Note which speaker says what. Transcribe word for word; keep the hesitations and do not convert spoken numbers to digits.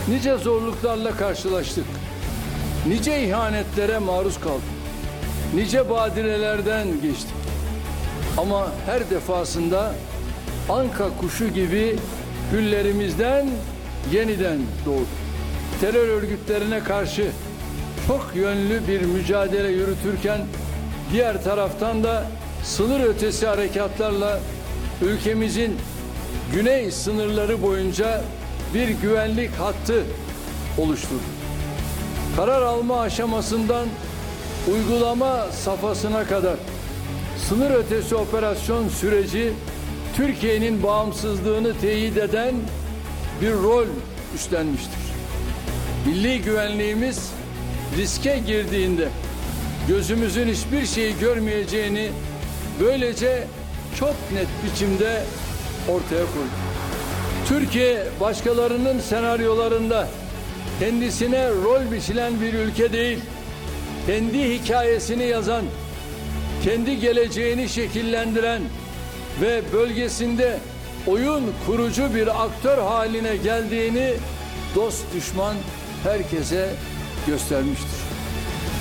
Speaker 1: Nice zorluklarla karşılaştık. Nice ihanetlere maruz kaldık. Nice badirelerden geçtik. Ama her defasında anka kuşu gibi güllerimizden yeniden doğduk. Terör örgütlerine karşı çok yönlü bir mücadele yürütürken diğer taraftan da sınır ötesi harekatlarla ülkemizin güney sınırları boyunca bir güvenlik hattı oluşturdu. Karar alma aşamasından uygulama safhasına kadar sınır ötesi operasyon süreci Türkiye'nin bağımsızlığını teyit eden bir rol üstlenmiştir. Milli güvenliğimiz riske girdiğinde gözümüzün hiçbir şeyi görmeyeceğini böylece çok net biçimde ortaya koydu. Türkiye başkalarının senaryolarında kendisine rol biçilen bir ülke değil, kendi hikayesini yazan, kendi geleceğini şekillendiren ve bölgesinde oyun kurucu bir aktör haline geldiğini dost düşman herkese göstermiştir.